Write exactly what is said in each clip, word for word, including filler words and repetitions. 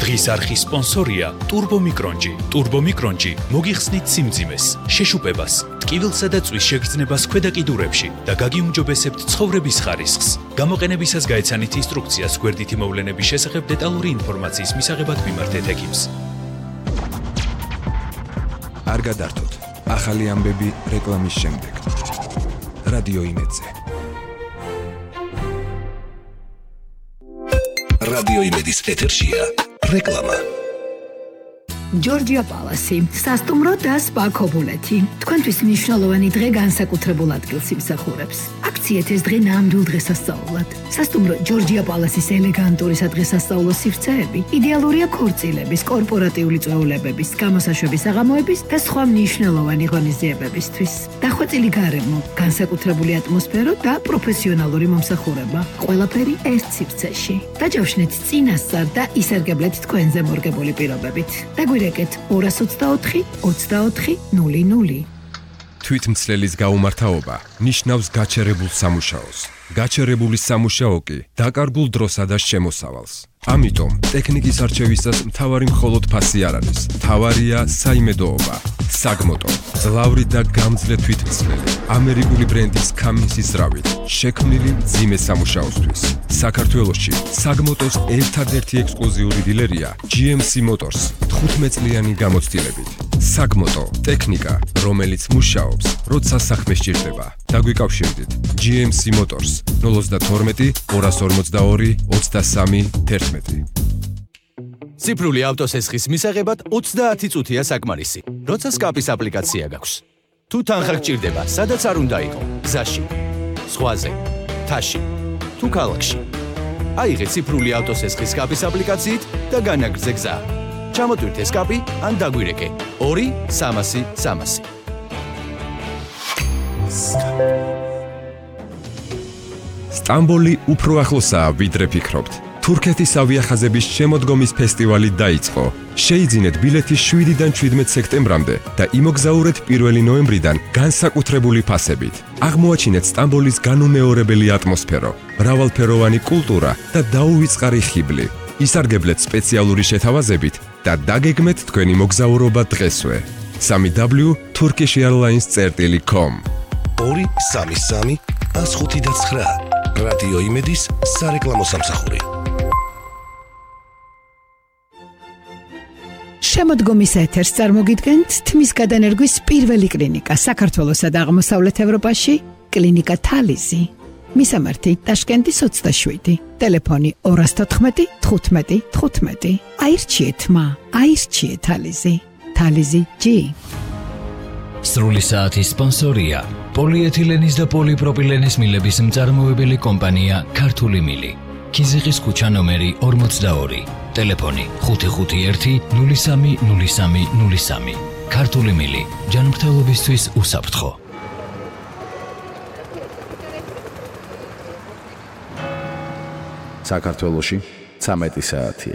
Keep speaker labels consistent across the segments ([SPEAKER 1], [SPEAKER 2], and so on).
[SPEAKER 1] დღის არხის სპონსორია ტურბომიკრონჯი. ტურბომიკრონჯი მოგიხსნით სიმძიმეს, შეშუპებას, ტკივილსა და წვის შეგრძნებას ქვედა კიდურებში და გაგიუმჯობესებთ ცხოვრების ხარისხს. გამოყენებისას გაეცანით ინსტრუქციას გვერდითი მოვლენების შესახებ დეტალური ინფორმაციის მისაღებად მიმართეთ ექიმს.
[SPEAKER 2] არ გადართოთ. ახალი ამბები რეკლამის შემდეგ. რადიო იმედზე. რადიო იმედის ეთერშია რეკლამა.
[SPEAKER 3] ჯორჯია პალასი, სასტუმრო და სპა ქობულეთი. თქვენთვის მნიშვნელოვანი დღე განსაკუთრებულ ადგილს იმსახურებს. აქციეთ ეს დღე ნამდვილ დღესასწაულად. სასტუმრო ჯორჯია პალასის ელეგანტური სადღესასწაულო სივრცეები იდეალურია ქორწილების, კორპორატიული წვეულებების, გამოსაშვების საღამოების და სხვა მნიშვნელოვანი ღონისძიებებისთვის. დახვეწილი გარემო, განსაკუთრებული ატმოსფერო და პროფესიონალური მომსახურება. ყველაფერი ერთ სივრცეში. დაჯავშნეთ წინასწარ და ისარგებლეთ თქვენზე მორგებული პირობებით. დაგვირეკეთ ორას ოცდაოთხი ოცდაოთხი ნული ნული.
[SPEAKER 2] თვითმცლელის გაუმართავობა ნიშნავს გაჩერებულ სამუშაოს. გაჩერებული სამუშაო კი დაკარგულ დროსა და შემოსავალს. ამიტომ ტექნიკის არჩევისას მთავარი მხოლოდ ფასი არ არის. მთავარია საიმედოობა. საგმოტო, ძლავრი და გამძლე თვითმცლელი, ამერიკული ბრენდის კამინსის ზრავით, შექმნილი მძიმე სამუშაოსთვის. საქართველოში საგმოტოს ერთადერთი ექსკლუზიური დილერია ჯი ემ სი Motors თხუთმეტ წლიანი გამოცდილებით. საგმოტო, ტექნიკა, რომელიც მუშაობს, როცა საქმე სჭირდება. დაგვიკავშირდით ჯი ემ სი Motors ნული ოცდათორმეტი ორას ორმოცდაორი ოცდასამი თერთმეტი.
[SPEAKER 4] ციფრული ავტოსესხის მისაღებად ოცდაათი წუთია საკმარისი, როცა სკაპის აპლიკაცია გაქვს. თუ თანხა გჭირდება, სადაც არ უნდა იყო, გზაში, ზღვაზე, მთაში, თუ ქალაქში. აიღე ციფრული ავტოსესხის სკაპის აპლიკაციით და განაგრძე გზა. ჩამოტვირთე სკაპი ან დაგვირეკე ორი სამასი სამასი.
[SPEAKER 2] სტამბოლი უფრო ახლოსაა, ვიდრე ფიქრობთ. თურქეთის ავიახაზების შემოდგომის ფესტივალი დაიწყო. შეიძინეთ ბილეთი შვიდიდან ჩვიდმეტ სექტემბრამდე და იმოგზაურეთ პირველი ნოემბრიდან განსაკუთრებული ფასებით. აღმოაჩინეთ სტამბოლის განუმეორებელი ატმოსფერო, მრავალფეროვანი კულტურა და დაუვიწყარი ხიბლი. ისარგებლეთ სპეციალური შეთავაზებით და დაგეგმეთ თქვენი მოგზაურობა დღესვე. სამი დაბლიუ turkish airlines წერტილი com
[SPEAKER 5] ორი სამი სამი ას ხუთი და ცხრა. რადიო იმედის სარეკლამო სამსახური.
[SPEAKER 3] შემოდგომის ეთერს წარმოგიდგენთ თმის გადანერგვის პირველი კლინიკა საქართველოსა და აღმოსავლეთ ევროპაში, კლინიკა თალიზი. მისამართი ტაშკენტის ოცდაშვიდი, ტელეფონი ორას თოთხმეტი თხუთმეტი თხუთმეტი. აირჩიეთ მა, აირჩიეთ თალიზი. თალიზი ჯი.
[SPEAKER 6] სრული საათის სპონსორია პოლიეთილენის და პოლიპროპილენის მილების მწარმოებელი კომპანია ქართული მილი. ქიზიყის ქუჩა ნომერი ორმოცდაორი, ტელეფონი ხუთი ხუთი ერთი ნული სამი ნული სამი ნული სამი. ქართული მილი, ჯანმრთელობისთვის უსაფრთხო.
[SPEAKER 7] საქართველოში ცამეტი საათია.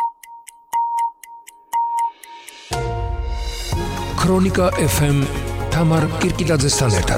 [SPEAKER 8] ქრონიკა ეფ ემ თამარ კირკილაძესთან ერთად.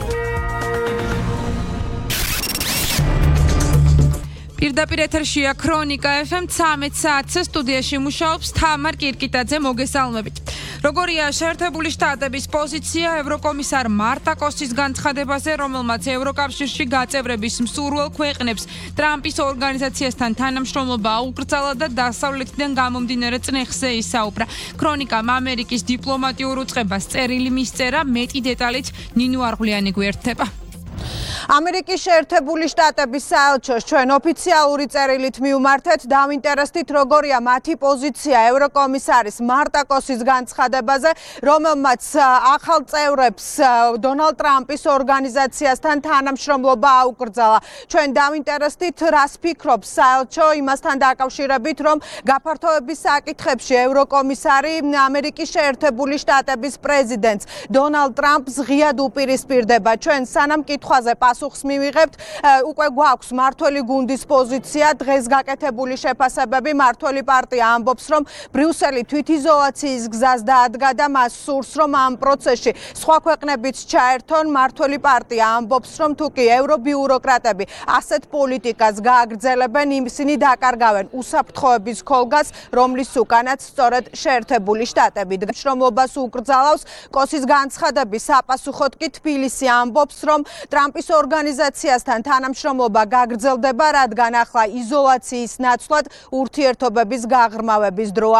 [SPEAKER 9] პირდაპირ ეთერშია ქრონიკა ეფ ემ ცამეტ საათზე სტუდიაში მუშაობს თამარ კირკიტაძე, მოგესალმებით. როგორია შეერთებული შტატების პოზიცია ევროკომისარ მარტაკოსის განცხადებაზე, რომელმაც ევროკავშირში გაწევრების მსურველ ქვეყნებს ტრამპის ორგანიზაციასთან თანამშრომლობა აუკრძალა და დასავლეთიდან გამომდინარე წნეხზე ისაუბრა. ქრონიკამ ამერიკის დიპლომატიურ უწყებას წერილი მისწერა, მეტი დეტალით ნინო არღვლიანი გვერდება.
[SPEAKER 10] ამერიკის შეერთებული შტატების საელჩოს ჩვენ ოფიციალური წერილით მიუმართეთ, დავინტერესდით როგორია მათი პოზიცია ევროკომისარის მარტაკოსის განცხადებაზე, რომელმაც ახალ წევრებს დონალდ ტრამპის ორგანიზაციასთან თანამშრომლობა აუკრძალა. ჩვენ დავინტერესდით, რას ფიქრობს საელჩო იმასთან დაკავშირებით, რომ გაფართოების საკითხებში ევროკომისარი ამერიკის შეერთებული შტატების პრეზიდენტს დონალდ ტრამპს ღიად უპირისპირდება. ჩვენ სანამ კითხვაზე პასუხს მივიღებთ. უკვე გვაქვს მართველი გუნდის პოზიცია, დღეს გაკეთებული შეფასებები. მართველი პარტია ამბობს, რომ ბრიუსელი თვითიზოლაციის გზას დაადგა და მას სურს, რომ ამ პროცესში სხვა ქვეყნებიც ჩაერთონ. მართველი პარტია ამბობს, რომ თუ კი ევრობიუროკრატები ასეთ პოლიტიკას გააგრძელებენ, ისინი დაკარგავენ უსაფრთხოების ქოლგას, რომლის უკანაც სწორედ შეერთებული შტატები შრომლობას უკრძალავს. კოსის განცხადების საპასუხოდ კი თბილისი ამბობს, რომ ტრამპის ორგანიზაციასთან თანამშრომლობა გაგრძელდება, რადგან ახლა იზოლაციის ნაცვლად ურთიერთობების გაღრმავების დროა.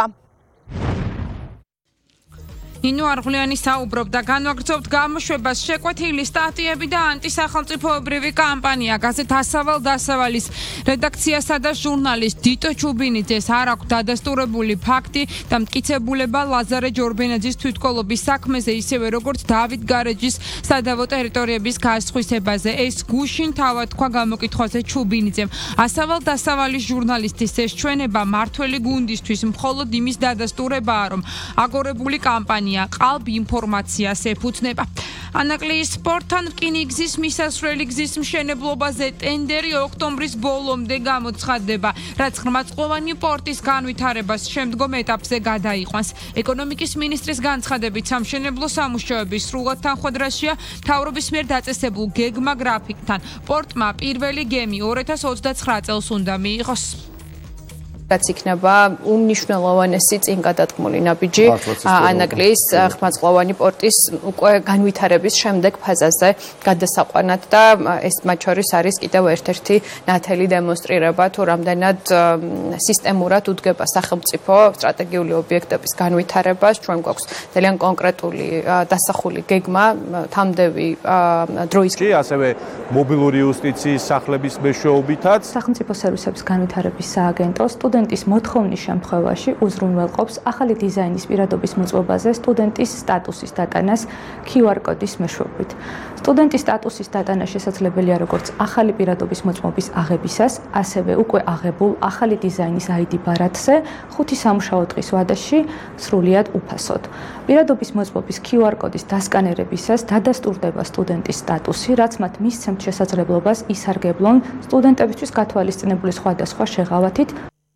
[SPEAKER 9] ნინო არღულიანი საუბრობდა, განვაგრძობთ გამოშვებას შეკვეთილი სტატიები და ანტისახელმწიფოებრივი კამპანია. გაზეთ ასავალ დასავალის რედაქციასა და ჟურნალისტ დიტო ჩუბინიძეს არ აქვს დადასტურებული ფაქტი და მტკიცებულება ლაზარე ჯორბენაძის თვითკოლობის საქმეზე, ისევე როგორც დავით გარეჯის სადავო ტერიტორიების გასხვისებაზე. ეს გუშინ თავად თქვა გამოკითხვაზე ჩუბინიძემ. ასავალ დასავალის ჟურნალისტის ეს ჩვენება მართველი გუნდისთვის მხოლოდ იმის დადასტურებაა, რომ აგორებული კამპანია ყალბ ინფორმაციას ეფუძნება. ანაკლიის სპორტთან რკინიგზის მისასვლელი გზის მშენებლობაზე ტენდერი ოქტომბრის ბოლომდე გამოცხადდება, რაც ღრმაწყლოვანი პორტის განვითარებას შემდგომ ეტაპზე გადაიყვანს. ეკონომიკის მინისტრის განცხადებით, სამშენებლო სამუშაოები სრულად თანხმდრაშია მთავრობის მიერ დაწესებულ გეგმა გრაფიკთან. პორტმა პირველი გემი ორი ათას ოცდაცხრა წელს უნდა მიიღოს.
[SPEAKER 11] რაც იქნება უმნიშვნელოვანესი წინ გადადგმული ნაბიჯი ანაკლიის ღრმაწყლოვანი პორტის უკვე განვითარების შემდეგ ფაზაზე გადასაყვანად და ეს მათ შორის არის კიდევ ერთ-ერთი ნათელი დემონსტრირება თუ რამდენად სისტემურად უდგება სახელმწიფო სტრატეგიული ობიექტების განვითარებას. ჩვენ გვაქვს ძალიან კონკრეტული დასახული გეგმა თამდევი დროის
[SPEAKER 12] კი ასევე მობილური იუსტიციის სახლების მეშვეობითაც
[SPEAKER 13] სახელმწიფო სერვისების განვითარების სააგენტოს სტუდენტის მოთხოვნის შემთხვევაში უზრუნველყოფს ახალი დიზაინის პირადობის მოწყობაზე სტუდენტის სტატუსის დატანას ქიუ არ კოდის მეშვეობით. სტუდენტის სტატუსის დატანა შესაძლებელია როგორც ახალი პირადობის მოწყობის აღებისას, ასევე უკვე აღებულ ახალი დიზაინის აი დი ბარათზე ხუთი სამუშაო დღის ვადაში სრულიად უფასოდ. პირადობის მოწყობის ქიუ არ კოდის დასკანერებისას დადასტურდება სტუდენტის სტატუსი, რაც მათ მისცემთ შესაძლებლობას ისარგებლონ სტუდენტებისთვის გათვალისწინებული სხვადასხვა შეღავათით.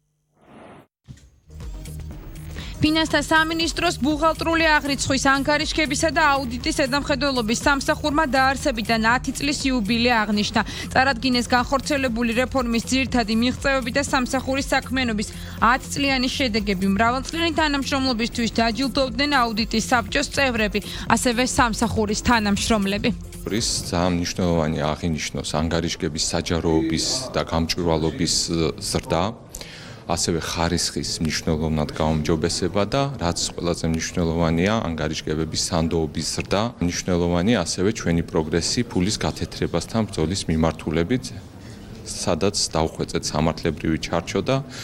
[SPEAKER 9] ფინანსთა სამინისტროს ბუღალტრული აღრიცხვის ანგარიშგებისა და აუდიტის ზედამხედველობის სამსახურმა დაარსებიდან ათი წლის იუბილე აღნიშნა. წარადგინეს განხორციელებული რეფორმის ძირითადი მიღწევები და სამსახურის საქმიანობის ათწლიანი შედეგები. მრავალწლიანი თანამშრომლობისთვის დაჯილდოვდნენ აუდიტის საბჭოს წევრები, ასევე სამსახურის თანამშრომლები.
[SPEAKER 14] რის ძალიან მნიშვნელოვანი აღინიშნოს ანგარიშგების საჯაროობის და გამჭვირვალობის ზრდა. ასევე ხარისხის მნიშვნელოვნად გაუმჯობესება და რაც ყველაზე მნიშვნელოვანია, ანგარიშგებების სანდოობის ზრდა. მნიშვნელოვანია ასევე ჩვენი პროგრესი ფულის გათეთრებასთან ბრძოლის მიმართულებით, სადაც დაუხვეწეთ სამართლებრივი ჩარჩო და